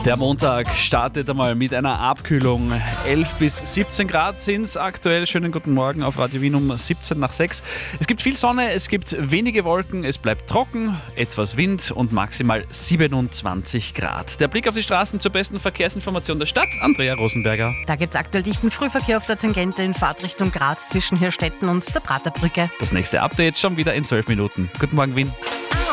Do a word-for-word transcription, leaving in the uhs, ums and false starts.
Der Montag startet einmal mit einer Abkühlung. elf bis siebzehn Grad sind es aktuell. Schönen guten Morgen auf Radio Wien um siebzehn nach sechs. Es gibt viel Sonne, es gibt wenige Wolken, es bleibt trocken, etwas Wind und maximal siebenundzwanzig Grad. Der Blick auf die Straßen zur besten Verkehrsinformation der Stadt. Andrea Rosenberger. Da gibt es aktuell dichten Frühverkehr auf der Tangente in Fahrtrichtung Graz zwischen Hirstetten und der Praterbrücke. Das nächste Update schon wieder in zwölf Minuten. Guten Morgen, Wien.